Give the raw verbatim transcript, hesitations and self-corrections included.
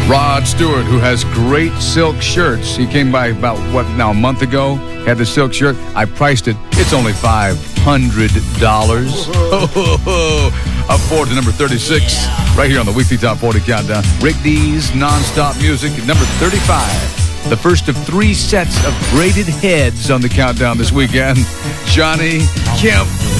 Rod Stewart, who has great silk shirts. He came by about, what, now, a month ago, had the silk shirt. I priced it. It's only five hundred dollars. Up forward to number thirty-six, right here on the Weekly Top forty Countdown. Rick D's Nonstop Music at number thirty-five. The first of three sets of braided heads on the countdown this weekend. Johnny Kemp.